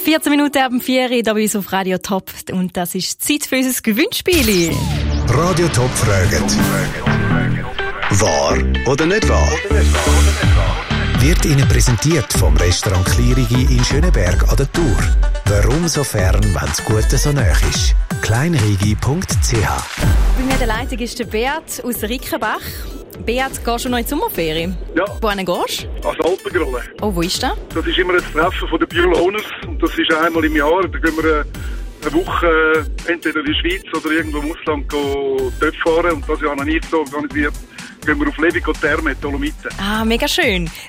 14 Minuten ab dem 4 hier bei uns auf Radio Top. Und das ist Zeit für unser Gewinnspiel. Radio Top fragt. Wahr oder nicht wahr? Wird Ihnen präsentiert vom Restaurant Klirigi in Schöneberg an der Tour. Warum so fern, wenn das Gute so nahe ist? kleinrigi.ch. Bei mir in der Leitung ist der Beat aus Rickenbach. Beat, gehst du noch in die Sommerferien? Ja. Wohin gehst du? Als Alpengrolle. Oh, wo ist das? Das ist immer ein Treffen von den Bioloners und das ist einmal im Jahr. Da gehen wir eine Woche entweder in die Schweiz oder irgendwo im Ausland dort fahren und das Jahr noch nicht so organisiert. Gehen wir auf Levico Terme, Dolomiten. Ah, mega schön.